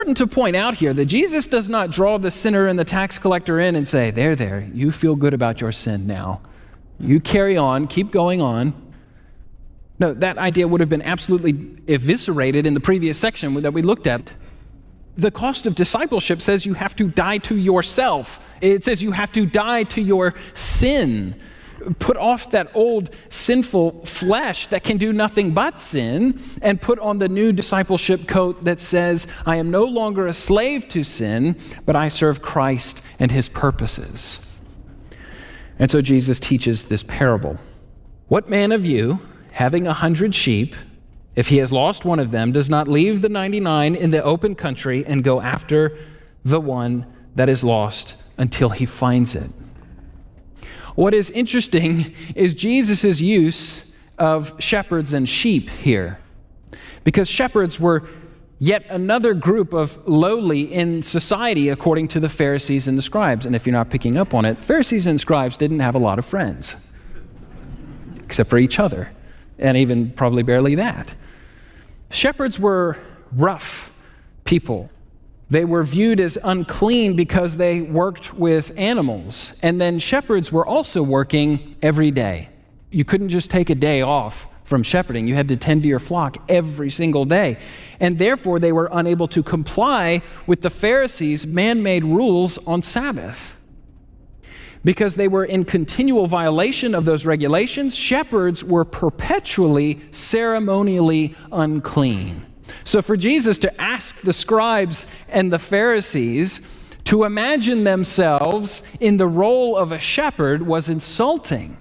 Important to point out here that Jesus does not draw the sinner and the tax collector in and say, there, you feel good about your sin now. You carry on, keep going on. No, that idea would have been absolutely eviscerated in the previous section that we looked at. The cost of discipleship says you have to die to yourself. It says you have to die to your sin. Put off that old sinful flesh that can do nothing but sin, and put on the new discipleship coat that says, I am no longer a slave to sin, but I serve Christ and his purposes. And so Jesus teaches this parable. What man of you, having 100 sheep, if he has lost one of them, does not leave the 99 in the open country and go after the one that is lost until he finds it? What is interesting is Jesus' use of shepherds and sheep here, because shepherds were yet another group of lowly in society according to the Pharisees and the scribes. And if you're not picking up on it, Pharisees and scribes didn't have a lot of friends, except for each other, and even probably barely that. Shepherds were rough people. They were viewed as unclean because they worked with animals. And then shepherds were also working every day. You couldn't just take a day off from shepherding. You had to tend to your flock every single day. And therefore, they were unable to comply with the Pharisees' man-made rules on Sabbath. Because they were in continual violation of those regulations, shepherds were perpetually ceremonially unclean. So for Jesus to ask the scribes and the Pharisees to imagine themselves in the role of a shepherd was insulting.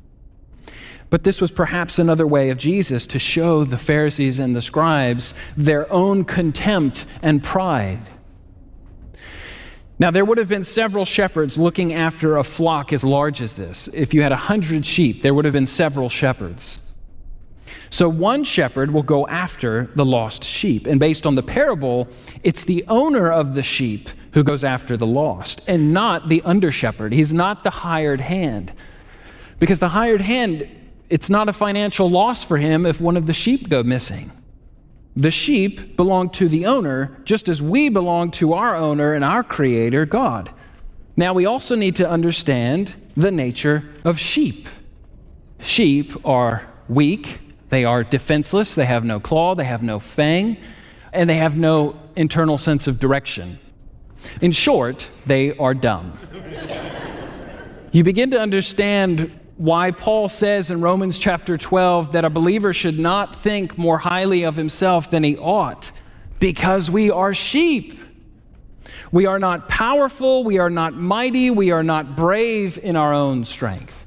But this was perhaps another way of Jesus to show the Pharisees and the scribes their own contempt and pride. Now, there would have been several shepherds looking after a flock as large as this. If you had 100 sheep, there would have been several shepherds. So one shepherd will go after the lost sheep. And based on the parable, it's the owner of the sheep who goes after the lost, and not the under-shepherd. He's not the hired hand. Because the hired hand, it's not a financial loss for him if one of the sheep go missing. The sheep belong to the owner, just as we belong to our owner and our creator, God. Now, we also need to understand the nature of sheep. Sheep are weak. They are defenseless, they have no claw, they have no fang, and they have no internal sense of direction. In short, they are dumb. You begin to understand why Paul says in Romans chapter 12 that a believer should not think more highly of himself than he ought, because we are sheep. We are not powerful, we are not mighty, we are not brave in our own strength.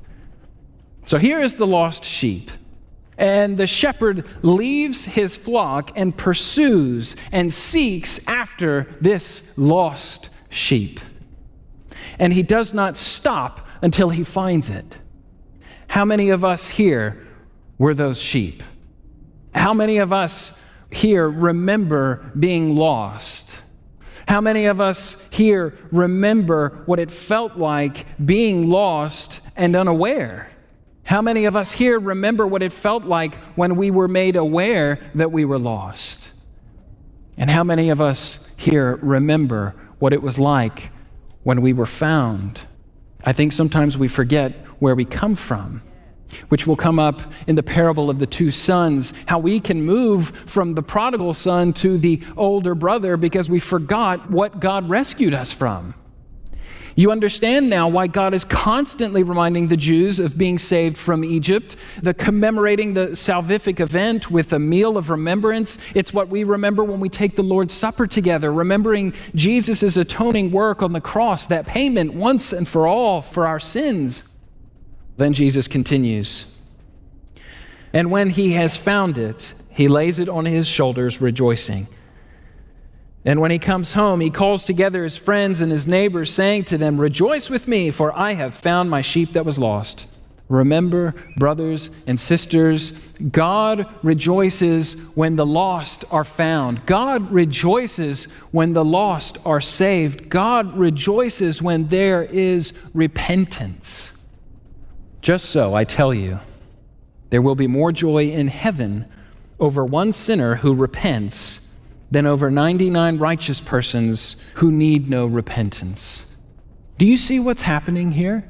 So here is the lost sheep. And the shepherd leaves his flock and pursues and seeks after this lost sheep. And he does not stop until he finds it. How many of us here were those sheep? How many of us here remember being lost? How many of us here remember what it felt like being lost and unaware? How many of us here remember what it felt like when we were made aware that we were lost? And how many of us here remember what it was like when we were found? I think sometimes we forget where we come from, which will come up in the parable of the two sons, how we can move from the prodigal son to the older brother because we forgot what God rescued us from. You understand now why God is constantly reminding the Jews of being saved from Egypt, commemorating the salvific event with a meal of remembrance. It's what we remember when we take the Lord's Supper together, remembering Jesus' atoning work on the cross, that payment once and for all for our sins. Then Jesus continues, and when he has found it, he lays it on his shoulders, rejoicing. And when he comes home, he calls together his friends and his neighbors, saying to them, "Rejoice with me, for I have found my sheep that was lost." Remember, brothers and sisters, God rejoices when the lost are found. God rejoices when the lost are saved. God rejoices when there is repentance. Just so, I tell you, there will be more joy in heaven over one sinner who repents than over 99 righteous persons who need no repentance. Do you see what's happening here?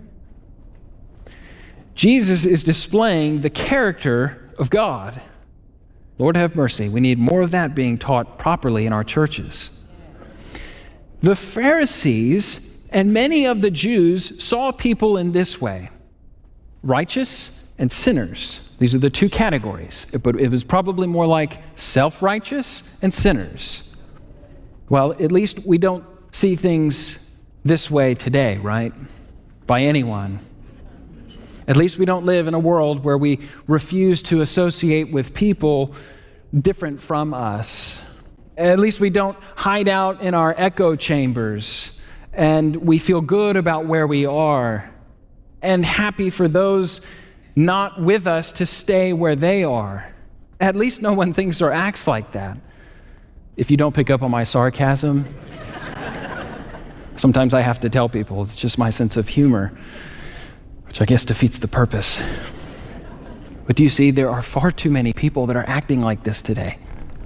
Jesus is displaying the character of God. Lord have mercy. We need more of that being taught properly in our churches. The Pharisees and many of the Jews saw people in this way: righteous and sinners. These are the two categories, but it was probably more like self-righteous and sinners. Well, at least we don't see things this way today, right? By anyone. At least we don't live in a world where we refuse to associate with people different from us. At least we don't hide out in our echo chambers and we feel good about where we are and happy for those not with us to stay where they are. At least no one thinks or acts like that. If you don't pick up on my sarcasm, sometimes I have to tell people it's just my sense of humor, which I guess defeats the purpose. But do you see, there are far too many people that are acting like this today.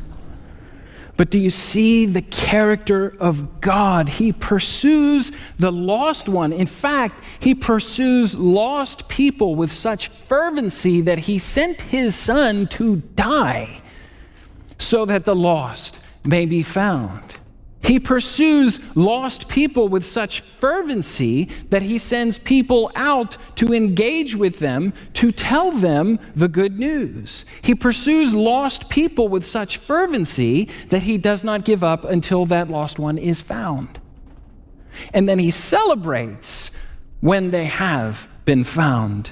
But do you see the character of God? He pursues the lost one. In fact, he pursues lost people with such fervency that he sent his son to die so that the lost may be found. He pursues lost people with such fervency that he sends people out to engage with them, to tell them the good news. He pursues lost people with such fervency that he does not give up until that lost one is found. And then he celebrates when they have been found.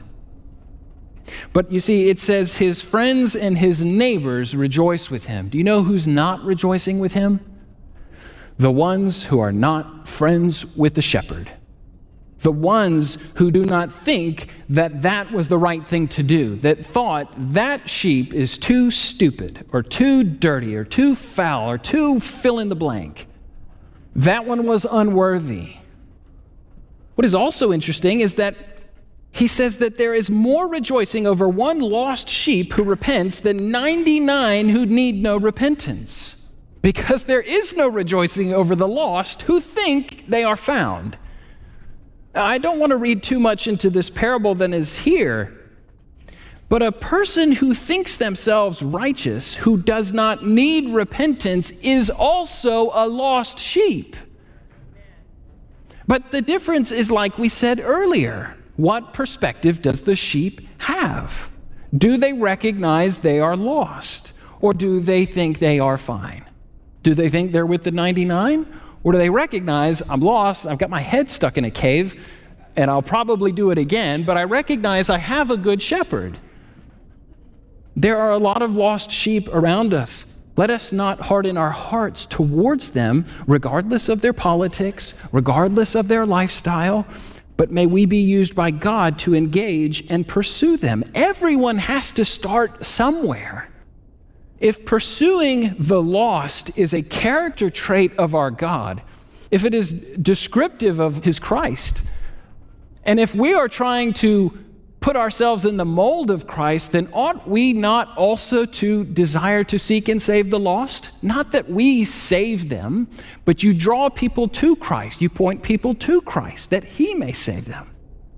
But you see, it says his friends and his neighbors rejoice with him. Do you know who's not rejoicing with him? The ones who are not friends with the shepherd. The ones who do not think that that was the right thing to do, that thought that sheep is too stupid or too dirty or too foul or too fill in the blank. That one was unworthy. What is also interesting is that he says that there is more rejoicing over one lost sheep who repents than 99 who need no repentance. Because there is no rejoicing over the lost who think they are found. I don't want to read too much into this parable than is here, but a person who thinks themselves righteous, who does not need repentance, is also a lost sheep. But the difference is, like we said earlier, what perspective does the sheep have? Do they recognize they are lost, or do they think they are fine? Do they think they're with the 99? Or do they recognize, I'm lost, I've got my head stuck in a cave, and I'll probably do it again, but I recognize I have a good shepherd. There are a lot of lost sheep around us. Let us not harden our hearts towards them, regardless of their politics, regardless of their lifestyle, but may we be used by God to engage and pursue them. Everyone has to start somewhere. If pursuing the lost is a character trait of our God, if it is descriptive of his Christ, and if we are trying to put ourselves in the mold of Christ, then ought we not also to desire to seek and save the lost? Not that we save them, but you draw people to Christ. You point people to Christ that he may save them.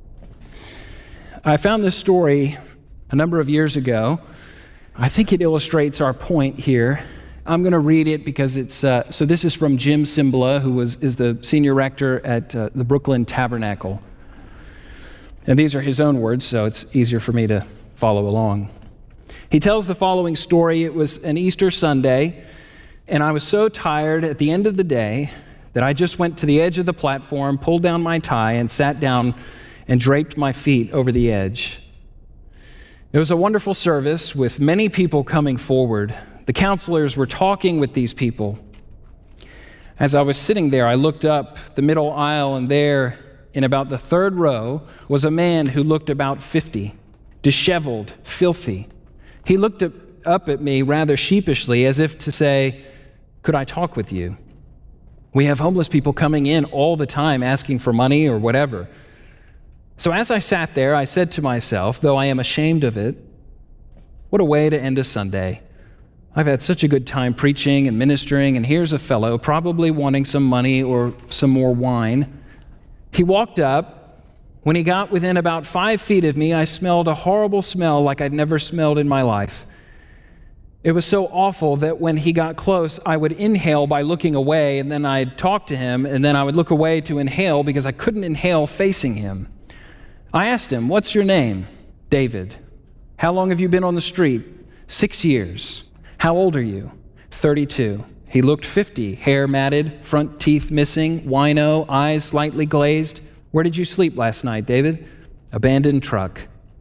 I found this story a number of years ago. I think it illustrates our point here. I'm going to read it because it's, so this is from Jim Cymbala, who is the senior rector at the Brooklyn Tabernacle. And these are his own words, so it's easier for me to follow along. He tells the following story. It was an Easter Sunday, and I was so tired at the end of the day that I just went to the edge of the platform, pulled down my tie, and sat down and draped my feet over the edge. It was a wonderful service with many people coming forward. The counselors were talking with these people. As I was sitting there, I looked up the middle aisle, and there, in about the third row, was a man who looked about 50, disheveled, filthy. He looked up at me rather sheepishly, as if to say, "Could I talk with you? We have homeless people coming in all the time asking for money or whatever." So as I sat there, I said to myself, though I am ashamed of it, what a way to end a Sunday. I've had such a good time preaching and ministering, and here's a fellow probably wanting some money or some more wine. He walked up. When he got within about 5 feet of me, I smelled a horrible smell like I'd never smelled in my life. It was so awful that when he got close, I would inhale by looking away, and then I'd talk to him, and then I would look away to inhale because I couldn't inhale facing him. I asked him, "What's your name?" "David." "How long have you been on the street?" 6 years. "How old are you?" 32. He looked 50, hair matted, front teeth missing, wino, eyes slightly glazed. "Where did you sleep last night, David?" "Abandoned truck."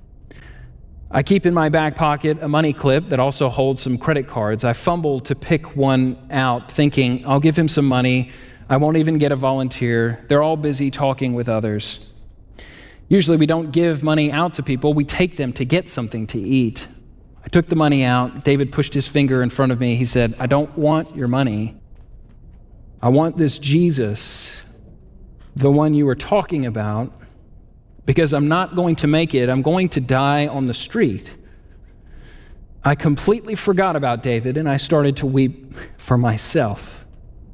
I keep in my back pocket a money clip that also holds some credit cards. I fumbled to pick one out, thinking, I'll give him some money. I won't even get a volunteer. They're all busy talking with others. Usually we don't give money out to people. We take them to get something to eat. I took the money out. David pushed his finger in front of me. He said, "I don't want your money. I want this Jesus, the one you were talking about, because I'm not going to make it. I'm going to die on the street." I completely forgot about David, and I started to weep for myself.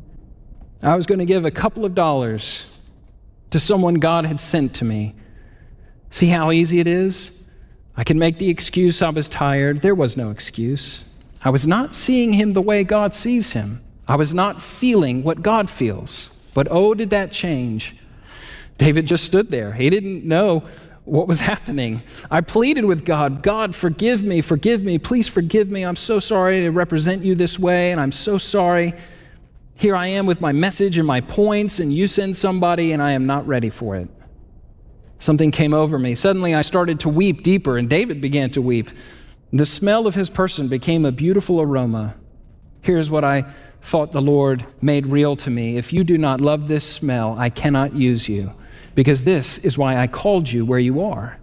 I was going to give a couple of dollars to someone God had sent to me. See how easy it is? I can make the excuse I was tired. There was no excuse. I was not seeing him the way God sees him. I was not feeling what God feels. But oh, did that change. David just stood there. He didn't know what was happening. I pleaded with God, "God, forgive me, please forgive me. I'm so sorry to represent you this way, and I'm so sorry. Here I am with my message and my points, and you send somebody, and I am not ready for it." Something came over me. Suddenly I started to weep deeper, and David began to weep. The smell of his person became a beautiful aroma. Here's what I thought the Lord made real to me. If you do not love this smell, I cannot use you, because this is why I called you where you are.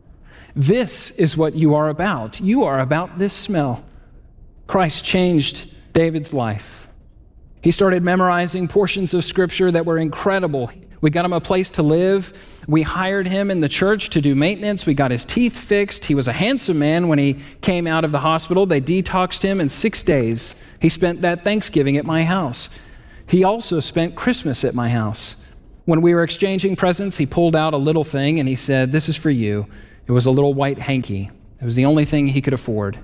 This is what you are about. You are about this smell. Christ changed David's life. He started memorizing portions of Scripture that were incredible. We got him a place to live. We hired him in the church to do maintenance. We got his teeth fixed. He was a handsome man when he came out of the hospital. They detoxed him in 6 days. He spent that Thanksgiving at my house. He also spent Christmas at my house. When we were exchanging presents, he pulled out a little thing and he said, "This is for you." It was a little white hanky. It was the only thing he could afford.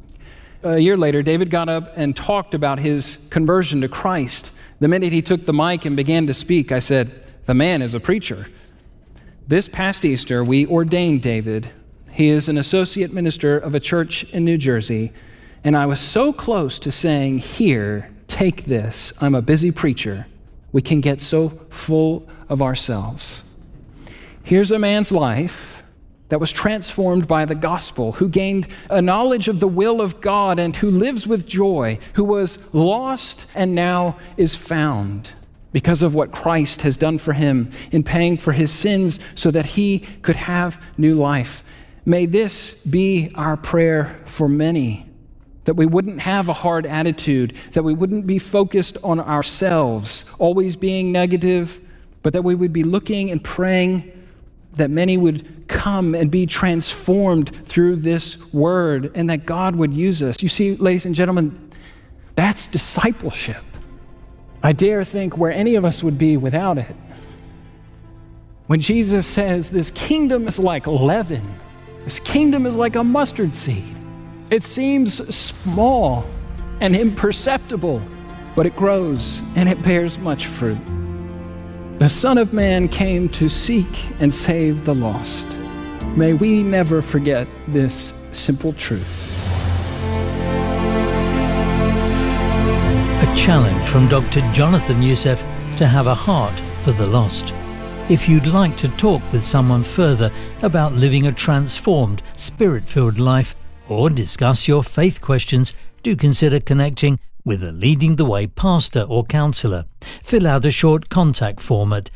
A year later, David got up and talked about his conversion to Christ. The minute he took the mic and began to speak, I said, "The man is a preacher." This past Easter, we ordained David. He is an associate minister of a church in New Jersey, and I was so close to saying, "Here, take this. I'm a busy preacher." We can get so full of ourselves. Here's a man's life that was transformed by the gospel, who gained a knowledge of the will of God and who lives with joy, who was lost and now is found, because of what Christ has done for him in paying for his sins so that he could have new life. May this be our prayer for many, that we wouldn't have a hard attitude, that we wouldn't be focused on ourselves, always being negative, but that we would be looking and praying that many would come and be transformed through this word, and that God would use us. You see, ladies and gentlemen, that's discipleship. I dare think where any of us would be without it. When Jesus says this kingdom is like leaven, this kingdom is like a mustard seed. It seems small and imperceptible, but it grows and it bears much fruit. The Son of Man came to seek and save the lost. May we never forget this simple truth. A challenge from Dr. Jonathan Youssef to have a heart for the lost. If you'd like to talk with someone further about living a transformed, spirit-filled life, or discuss your faith questions, do consider connecting with a Leading the Way pastor or counsellor. Fill out a short contact form at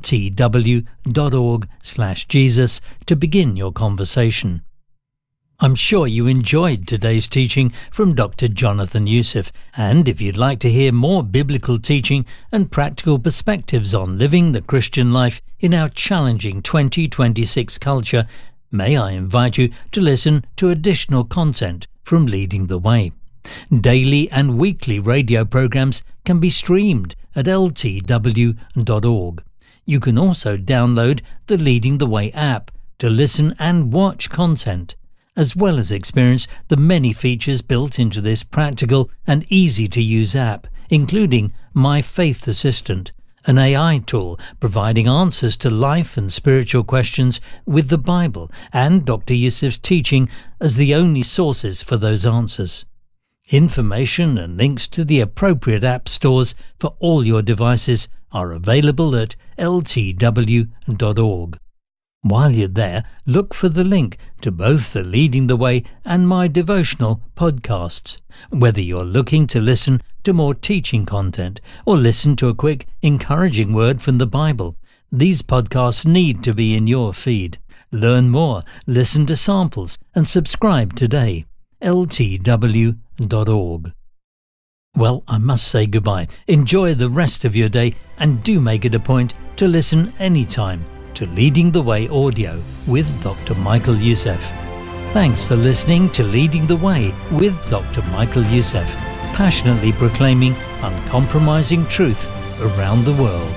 ltw.org/Jesus to begin your conversation. I'm sure you enjoyed today's teaching from Dr. Jonathan Youssef, and if you'd like to hear more biblical teaching and practical perspectives on living the Christian life in our challenging 2026 culture, may I invite you to listen to additional content from Leading the Way. Daily and weekly radio programs can be streamed at ltw.org. You can also download the Leading the Way app to listen and watch content, as well as experience the many features built into this practical and easy-to-use app, including My Faith Assistant, an AI tool providing answers to life and spiritual questions with the Bible and Dr. Yusuf's teaching as the only sources for those answers. Information and links to the appropriate app stores for all your devices are available at ltw.org. While you're there, look for the link to both the Leading the Way and My Devotional podcasts. Whether you're looking to listen to more teaching content or listen to a quick, encouraging word from the Bible, these podcasts need to be in your feed. Learn more, listen to samples, and subscribe today. ltw.org. Well, I must say goodbye. Enjoy the rest of your day and do make it a point to listen anytime to Leading the Way audio with Dr. Michael Youssef. Thanks for listening to Leading the Way with Dr. Michael Youssef, passionately proclaiming uncompromising truth around the world.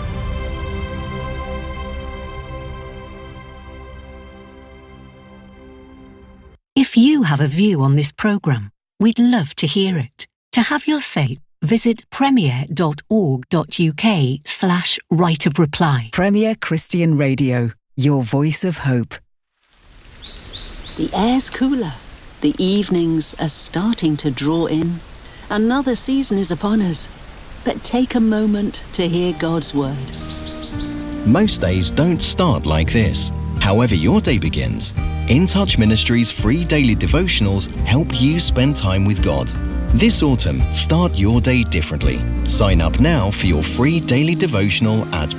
If you have a view on this programme, we'd love to hear it. To have your say, visit premier.org.uk/right of reply. Premier Christian Radio, your voice of hope. The air's cooler. The evenings are starting to draw in. Another season is upon us. But take a moment to hear God's word. Most days don't start like this. However your day begins, In Touch Ministries' free daily devotionals help you spend time with God. This autumn, start your day differently. Sign up now for your free daily devotional at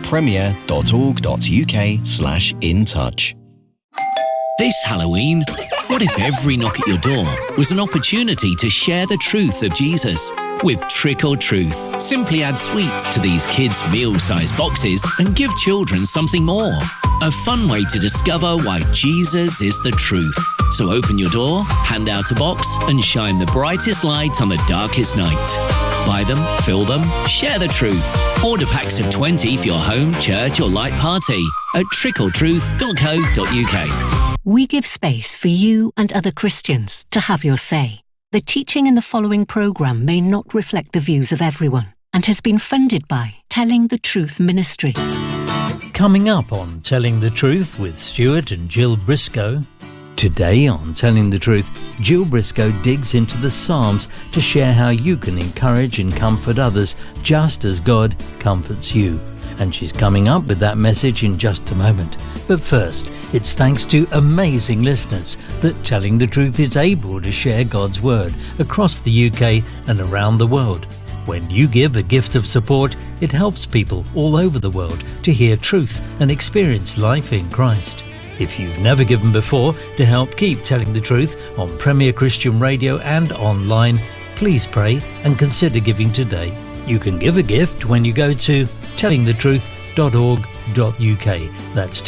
premier.org.uk/intouch. This Halloween, what if every knock at your door was an opportunity to share the truth of Jesus? With Trick or Truth, simply add sweets to these kids' meal-sized boxes and give children something more. A fun way to discover why Jesus is the truth. So open your door, hand out a box, and shine the brightest light on the darkest night. Buy them, fill them, share the truth. Order packs of 20 for your home, church, or light party at trickortruth.co.uk. We give space for you and other Christians to have your say. The teaching in the following programme may not reflect the views of everyone and has been funded by Telling the Truth Ministry. Coming up on Telling the Truth with Stuart and Jill Briscoe. Today on Telling the Truth, Jill Briscoe digs into the Psalms to share how you can encourage and comfort others just as God comforts you. And she's coming up with that message in just a moment. But first, it's thanks to amazing listeners that Telling the Truth is able to share God's Word across the UK and around the world. When you give a gift of support, it helps people all over the world to hear truth and experience life in Christ. If you've never given before to help keep Telling the Truth on Premier Christian Radio and online, please pray and consider giving today. You can give a gift when you go to tellingthetruth.org.uk. That's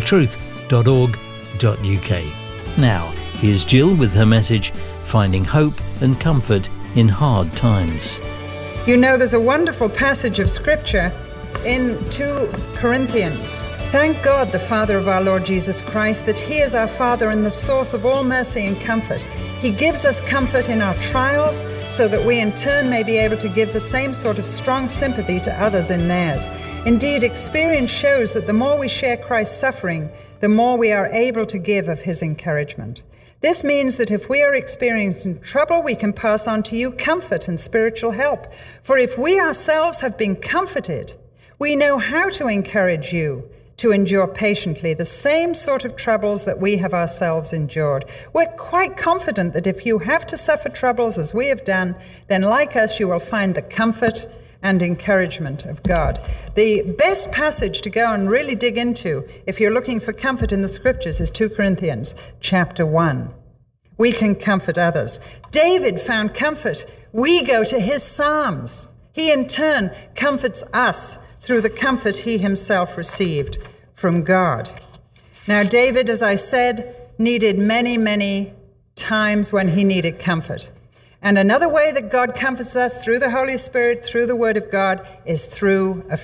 tellingthetruth.org.uk. Now, here's Jill with her message, Finding Hope and Comfort in Hard Times. You know, there's a wonderful passage of Scripture in 2 Corinthians. Thank God, the Father of our Lord Jesus Christ, that He is our Father and the source of all mercy and comfort. He gives us comfort in our trials so that we in turn may be able to give the same sort of strong sympathy to others in theirs. Indeed, experience shows that the more we share Christ's suffering, the more we are able to give of His encouragement. This means that if we are experiencing trouble, we can pass on to you comfort and spiritual help. For if we ourselves have been comforted, we know how to encourage you to endure patiently the same sort of troubles that we have ourselves endured. We're quite confident that if you have to suffer troubles as we have done, then like us, you will find the comfort and encouragement of God. The best passage to go and really dig into, if you're looking for comfort in the Scriptures, is 2 Corinthians chapter 1. We can comfort others. David found comfort. We go to his Psalms. He in turn comforts us through the comfort he himself received from God. Now, David, as I said, needed many, many times when he needed comfort. And another way that God comforts us through the Holy Spirit, through the Word of God, is through a